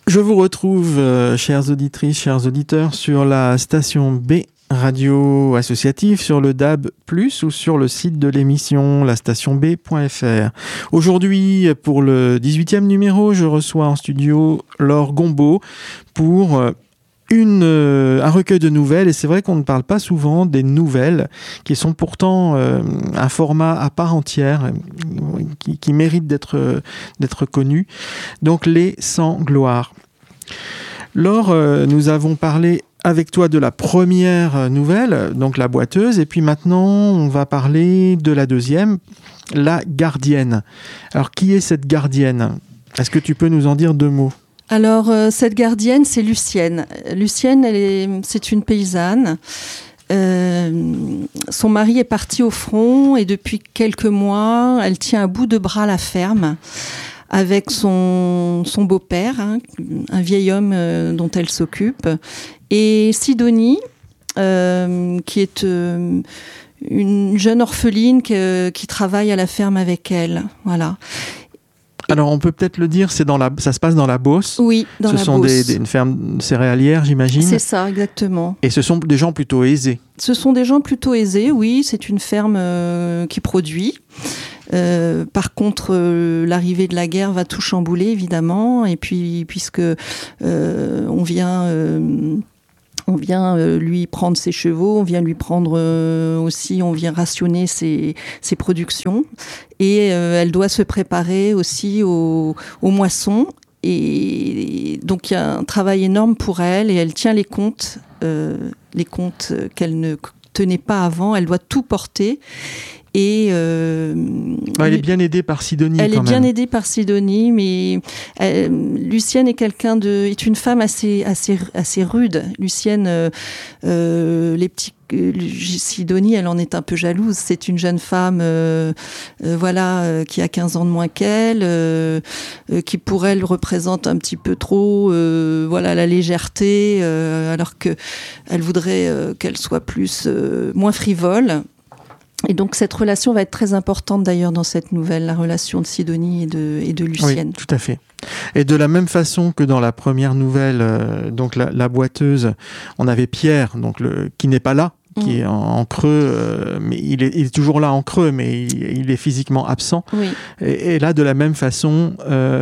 Je vous retrouve, chères auditrices, chers auditeurs, sur la station B radio associative, sur le DAB+, ou sur le site de l'émission, lastationb.fr. Aujourd'hui, pour le 18e numéro, je reçois en studio Laure Gombaud pour un recueil de nouvelles, et c'est vrai qu'on ne parle pas souvent des nouvelles, qui sont pourtant un format à part entière, qui mérite d'être connu. Donc, les Sans gloire. Laure, nous avons parlé avec toi de la première nouvelle, donc la boiteuse, et puis maintenant, on va parler de la deuxième, la gardienne. Alors, qui est cette gardienne ? Est-ce que tu peux nous en dire 2 mots ? Alors, cette gardienne, c'est Lucienne. Lucienne, c'est une paysanne. Son mari est parti au front et depuis quelques mois, elle tient à bout de bras la ferme avec son beau-père, un vieil homme dont elle s'occupe, et Sidonie, qui est une jeune orpheline qui travaille à la ferme avec elle. Voilà. Alors, on peut peut-être le dire, ça se passe dans la Beauce. Oui, dans la Beauce. Ce sont une ferme céréalière, j'imagine. C'est ça, exactement. Et ce sont des gens plutôt aisés. Ce sont des gens plutôt aisés, oui. C'est une ferme qui produit. Par contre, l'arrivée de la guerre va tout chambouler, évidemment. Et puis, puisque on vient lui prendre ses chevaux, on vient lui prendre aussi, on vient rationner ses productions. Et elle doit se préparer aussi aux moissons. Et donc, il y a un travail énorme pour elle et elle tient les comptes qu'elle ne tenait pas avant. Elle doit tout porter. Et elle est bien aidée par Sidonie. Elle est bien aidée par Sidonie, mais Lucienne est une femme assez rude. Lucienne, Sidonie, elle en est un peu jalouse. C'est une jeune femme, qui a 15 ans de moins qu'elle, qui pour elle représente un petit peu trop, la légèreté, alors que elle voudrait qu'elle soit moins frivole. Et donc, cette relation va être très importante d'ailleurs dans cette nouvelle, la relation de Sidonie et de Lucienne. Oui, tout à fait. Et de la même façon que dans la première nouvelle, donc la boiteuse, on avait Pierre, donc qui n'est pas là, qui est en creux, mais il est toujours là en creux, mais il est physiquement absent. Oui. Et là, de la même façon,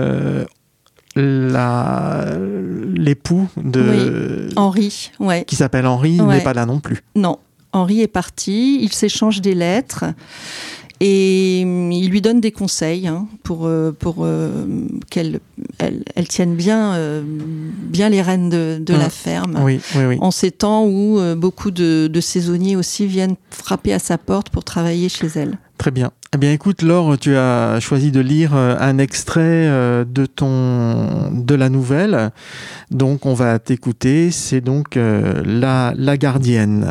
l'époux de Henri, qui s'appelle Henri, n'est pas là non plus. Non. Henri est parti, ils s'échangent des lettres et il lui donne des conseils pour qu'elle tienne bien les rênes de la ferme. Oui. En ces temps où beaucoup de saisonniers aussi viennent frapper à sa porte pour travailler chez elle. Très bien. Eh bien, écoute, Laure, tu as choisi de lire un extrait de la nouvelle. Donc, on va t'écouter. C'est donc la gardienne.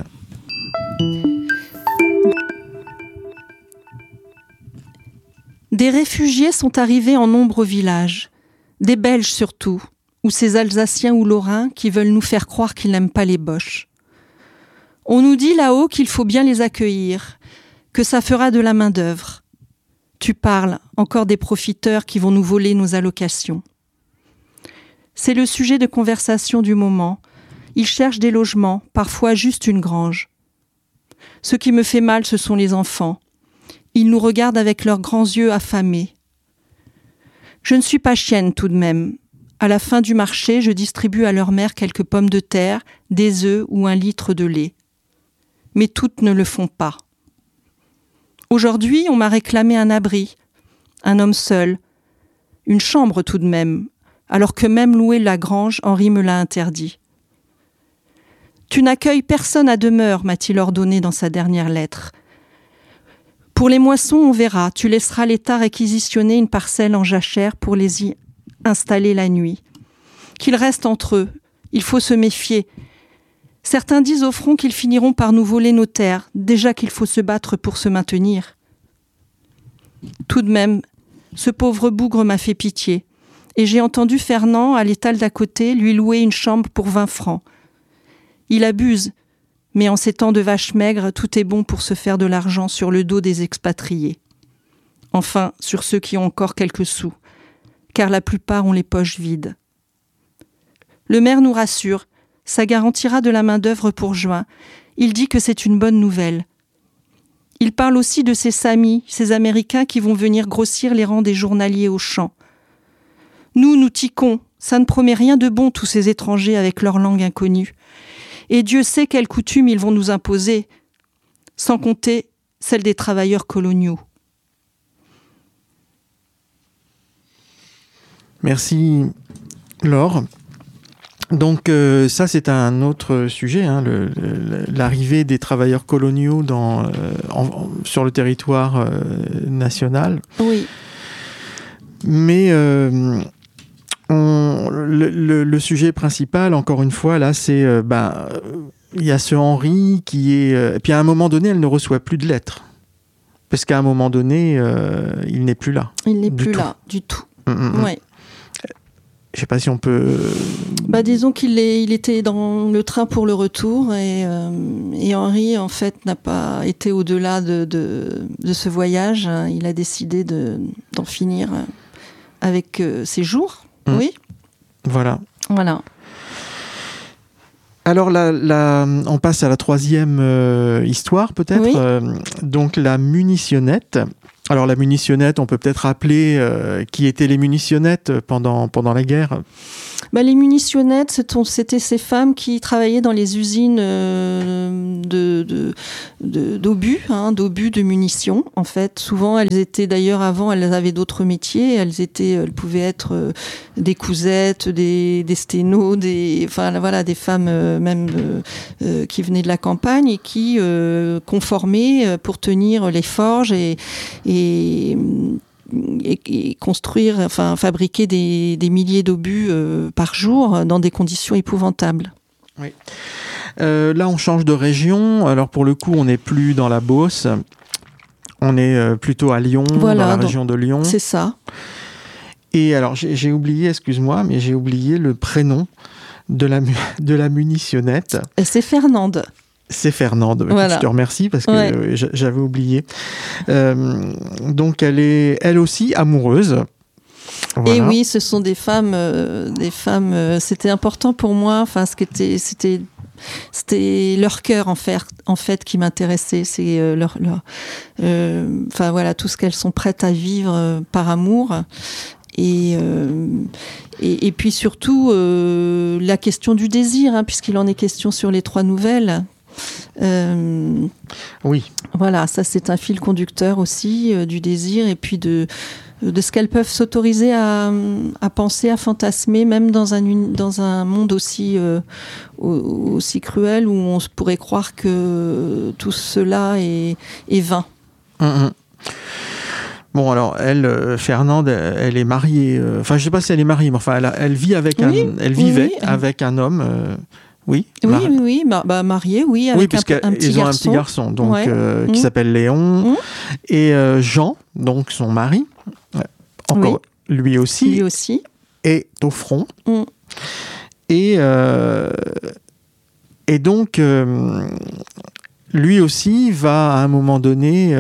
Des réfugiés sont arrivés en nombre au village, des Belges surtout, ou ces Alsaciens ou Lorrains qui veulent nous faire croire qu'ils n'aiment pas les Boches. On nous dit là-haut qu'il faut bien les accueillir, que ça fera de la main-d'œuvre. Tu parles encore des profiteurs qui vont nous voler nos allocations. C'est le sujet de conversation du moment. Ils cherchent des logements, parfois juste une grange. Ce qui me fait mal, ce sont les enfants. Ils nous regardent avec leurs grands yeux affamés. Je ne suis pas chienne tout de même. À la fin du marché, je distribue à leur mère quelques pommes de terre, des œufs ou 1 litre de lait. Mais toutes ne le font pas. Aujourd'hui, on m'a réclamé un abri, un homme seul, une chambre tout de même, alors que même louer la grange, Henri me l'a interdit. Tu n'accueilles personne à demeure, m'a-t-il ordonné dans sa dernière lettre. Pour les moissons, on verra. Tu laisseras l'État réquisitionner une parcelle en jachère pour les y installer la nuit. Qu'ils restent entre eux. Il faut se méfier. Certains disent au front qu'ils finiront par nous voler nos terres, déjà qu'il faut se battre pour se maintenir. Tout de même, ce pauvre bougre m'a fait pitié. Et j'ai entendu Fernand, à l'étal d'à côté, lui louer une chambre pour 20 francs. Il abuse. Mais en ces temps de vaches maigres, tout est bon pour se faire de l'argent sur le dos des expatriés. Enfin, sur ceux qui ont encore quelques sous, car la plupart ont les poches vides. Le maire nous rassure. Ça garantira de la main-d'œuvre pour juin. Il dit que c'est une bonne nouvelle. Il parle aussi de ces Samis, ces Américains qui vont venir grossir les rangs des journaliers aux champs. Nous tiquons. Ça ne promet rien de bon, tous ces étrangers avec leur langue inconnue. Et Dieu sait quelles coutumes ils vont nous imposer, sans compter celles des travailleurs coloniaux. Merci, Laure. Donc ça, c'est un autre sujet, hein, l'arrivée des travailleurs coloniaux sur le territoire national. Oui. Mais le sujet principal, encore une fois, là, c'est il y a ce Henri qui est... et puis à un moment donné, elle ne reçoit plus de lettres. Parce qu'à un moment donné, il n'est plus là. Il n'est plus là, du tout. Ouais. Je ne sais pas si on peut... disons qu'il était dans le train pour le retour et Henri, en fait, n'a pas été au-delà de ce voyage. Il a décidé d'en finir avec ses jours. Oui. Voilà. Alors, on passe à la troisième histoire, peut-être. Oui. Donc, la munitionnette. Alors, la munitionnette, on peut peut-être rappeler qui étaient les munitionnettes pendant la guerre. Les munitionnettes, c'était ces femmes qui travaillaient dans les usines d'obus, d'obus de munitions. En fait, souvent, elles étaient d'ailleurs avant, elles avaient d'autres métiers. Elles pouvaient être des cousettes, des sténos, des femmes même qui venaient de la campagne et qui conformaient pour tenir les forges et construire, fabriquer des milliers d'obus par jour dans des conditions épouvantables. Oui. Là, on change de région. Alors, pour le coup, on n'est plus dans la Beauce. On est plutôt à Lyon, dans la région de Lyon. C'est ça. Et alors, j'ai oublié, excuse-moi, mais j'ai oublié le prénom de la munitionnette. C'est Fernande. C'est Fernande. Voilà. Je te remercie parce que j'avais oublié. Donc, elle est elle aussi amoureuse. Voilà. Et oui, ce sont des femmes. C'était important pour moi. C'était leur cœur en fait qui m'intéressait. C'est tout ce qu'elles sont prêtes à vivre par amour. Et puis surtout la question du désir, puisqu'il en est question sur les 3 nouvelles. Oui. Voilà, ça c'est un fil conducteur aussi du désir et puis de ce qu'elles peuvent s'autoriser à penser, à fantasmer, même dans un monde aussi cruel où on pourrait croire que tout cela est vain. Bon, alors, Fernande, elle est mariée. Je sais pas si elle est mariée, mais elle vit avec avec un homme. Oui. Mariée, oui, avec un petit garçon. Ils ont un petit garçon, donc qui s'appelle Léon, et Jean, donc son mari, encore lui aussi, est au front, et donc lui aussi va à un moment donné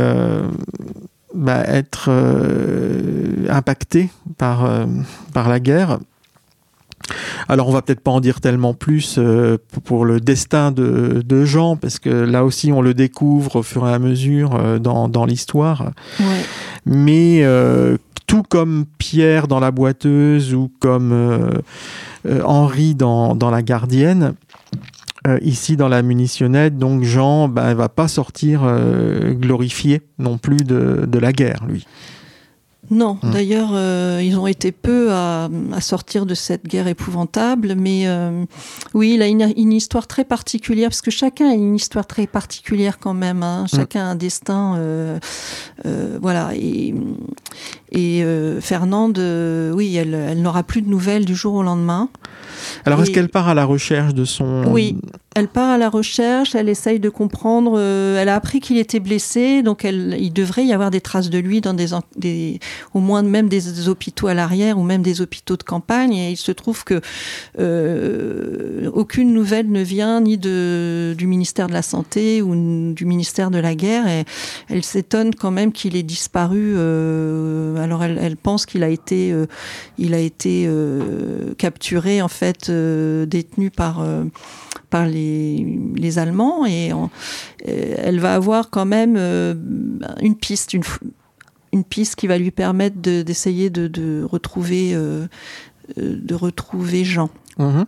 être impacté par la guerre. Alors, on va peut-être pas en dire tellement plus pour le destin de Jean, parce que là aussi, on le découvre au fur et à mesure dans l'histoire. Ouais. Mais tout comme Pierre dans La Boiteuse ou comme Henri dans La Gardienne, ici dans La Munitionnette, donc Jean va pas sortir glorifié non plus de la guerre, lui. Non, d'ailleurs, ils ont été peu à sortir de cette guerre épouvantable, mais oui, il a une histoire très particulière, parce que chacun a une histoire très particulière quand même, chacun a un destin, voilà, et Fernande, oui, elle n'aura plus de nouvelles du jour au lendemain. Alors, est-ce qu'elle part à la recherche de son... Oui. Elle part à la recherche, elle essaye de comprendre. Elle a appris qu'il était blessé, donc il devrait y avoir des traces de lui dans au moins même des hôpitaux à l'arrière ou même des hôpitaux de campagne. Et il se trouve que aucune nouvelle ne vient ni du ministère de la Santé ou du ministère de la Guerre. Et elle s'étonne quand même qu'il ait disparu. Alors elle pense qu'il a été capturé, en fait, détenu par les Allemands, et elle va avoir quand même une piste qui va lui permettre d'essayer de retrouver Jean. Mmh.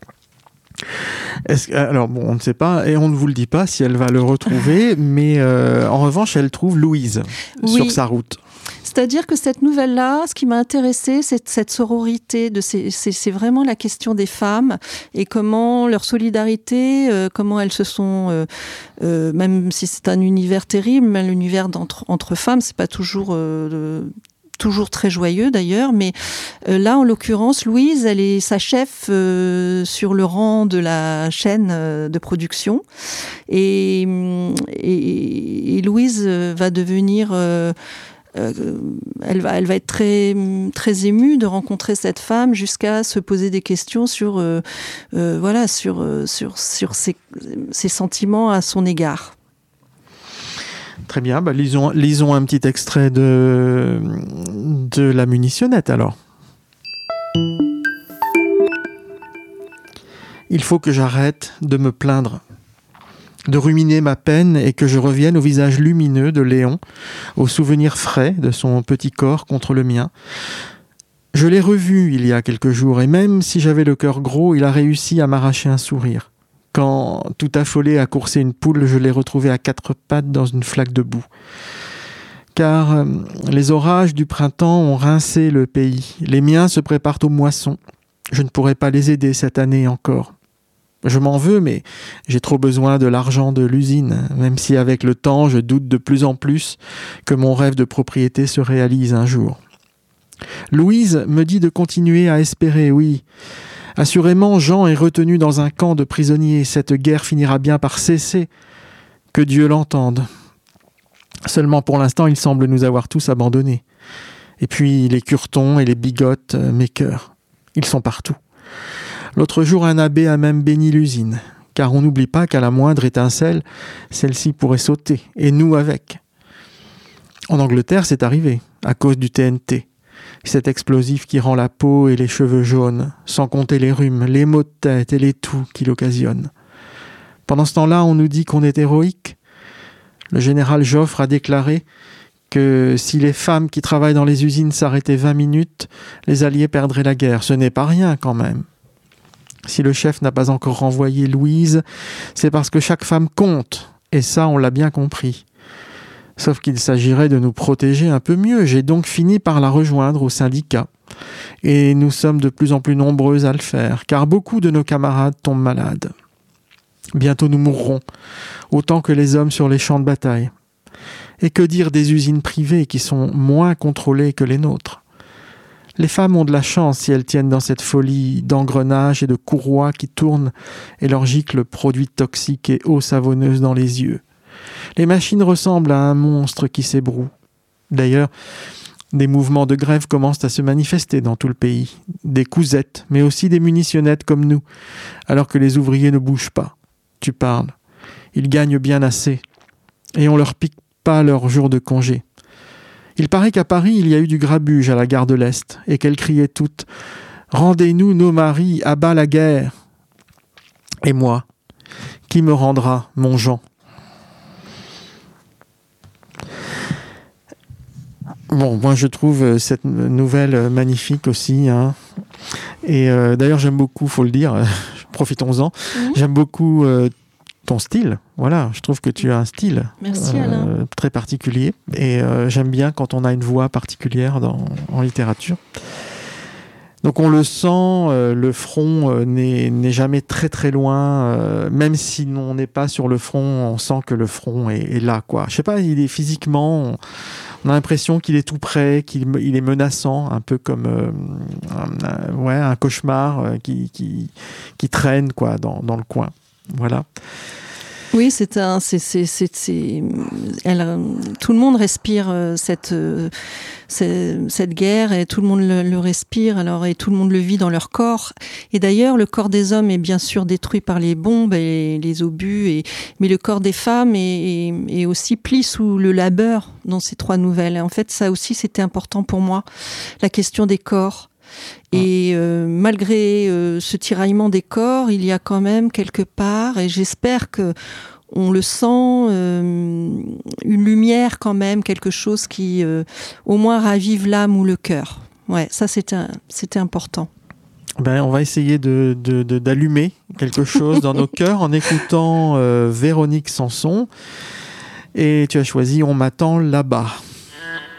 Alors bon, on ne sait pas, et on ne vous le dit pas si elle va le retrouver, mais en revanche, elle trouve Louise sur sa route. C'est-à-dire que cette nouvelle-là, ce qui m'a intéressée, c'est cette sororité. C'est vraiment la question des femmes et comment leur solidarité, comment elles se sont, même si c'est un univers terrible, même l'univers entre femmes, c'est pas toujours très joyeux d'ailleurs, mais là en l'occurrence Louise, elle est sa chef sur le rang de la chaîne de production, et Louise va devenir elle va être très, très émue de rencontrer cette femme, jusqu'à se poser des questions sur ses sentiments à son égard. Très bien, lisons un petit extrait de la munitionnette alors. Il faut que j'arrête de me plaindre, de ruminer ma peine, et que je revienne au visage lumineux de Léon, au souvenir frais de son petit corps contre le mien. Je l'ai revu il y a quelques jours, et même si j'avais le cœur gros, il a réussi à m'arracher un sourire. Quand, tout affolé à courser une poule, je l'ai retrouvé à quatre pattes dans une flaque de boue. Car les orages du printemps ont rincé le pays. Les miens se préparent aux moissons. Je ne pourrai pas les aider cette année encore. Je m'en veux, mais j'ai trop besoin de l'argent de l'usine, même si avec le temps, je doute de plus en plus que mon rêve de propriété se réalise un jour. Louise me dit de continuer à espérer, oui. Assurément, Jean est retenu dans un camp de prisonniers. Cette guerre finira bien par cesser. Que Dieu l'entende. Seulement pour l'instant, il semble nous avoir tous abandonnés. Et puis les Curtons et les Bigotes m'écœurent. Ils sont partout. L'autre jour, un abbé a même béni l'usine, car on n'oublie pas qu'à la moindre étincelle, celle-ci pourrait sauter, et nous avec. En Angleterre, c'est arrivé, à cause du TNT, cet explosif qui rend la peau et les cheveux jaunes, sans compter les rhumes, les maux de tête et les toux qu'il occasionne. Pendant ce temps-là, on nous dit qu'on est héroïque. Le général Joffre a déclaré que si les femmes qui travaillent dans les usines s'arrêtaient 20 minutes, les Alliés perdraient la guerre. Ce n'est pas rien quand même. Si le chef n'a pas encore renvoyé Louise, c'est parce que chaque femme compte, et ça on l'a bien compris. Sauf qu'il s'agirait de nous protéger un peu mieux. J'ai donc fini par la rejoindre au syndicat. Et nous sommes de plus en plus nombreuses à le faire, car beaucoup de nos camarades tombent malades. Bientôt nous mourrons, autant que les hommes sur les champs de bataille. Et que dire des usines privées qui sont moins contrôlées que les nôtres ? Les femmes ont de la chance si elles tiennent dans cette folie d'engrenages et de courroies qui tournent et leur giclent produits toxiques et eau savonneuse dans les yeux. Les machines ressemblent à un monstre qui s'ébroue. D'ailleurs, des mouvements de grève commencent à se manifester dans tout le pays. Des cousettes, mais aussi des munitionnettes comme nous, alors que les ouvriers ne bougent pas. Tu parles. Ils gagnent bien assez. Et on leur pique pas leur jour de congé. Il paraît qu'à Paris, il y a eu du grabuge à la gare de l'Est, et qu'elles criaient toutes « Rendez-nous nos maris, à bas la guerre !» Et moi, qui me rendra, mon Jean ? Bon, moi je trouve cette nouvelle magnifique aussi. Hein. Et d'ailleurs, j'aime beaucoup, faut le dire, profitons-en, j'aime beaucoup ton style. Voilà, je trouve que tu as un style très particulier. Et j'aime bien quand on a une voix particulière en littérature. Donc on le sent, le front n'est jamais très très loin. Même si on n'est pas sur le front, on sent que le front est là, quoi. Je sais pas, il est physiquement... On a l'impression qu'il est tout près, qu'il est menaçant, un peu comme un cauchemar qui traîne quoi, dans le coin. Voilà. Oui, tout le monde respire cette guerre et tout le monde le respire alors et tout le monde le vit dans leur corps. Et d'ailleurs, le corps des hommes est bien sûr détruit par les bombes et les obus, mais le corps des femmes est aussi pris sous le labeur dans ces 3 nouvelles. Et en fait, ça aussi, c'était important pour moi, la question des corps. Et malgré ce tiraillement des corps, il y a quand même quelque part, et j'espère que on le sent, une lumière quand même, quelque chose qui au moins ravive l'âme ou le cœur. Ouais, ça c'était important. Ben, on va essayer d'allumer quelque chose dans nos cœurs en écoutant Véronique Sanson. Et tu as choisi On m'attend là-bas.